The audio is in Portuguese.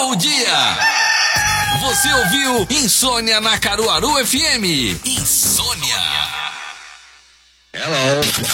Acabou o dia! Você ouviu Insônia na Caruaru FM. Insônia. Hello.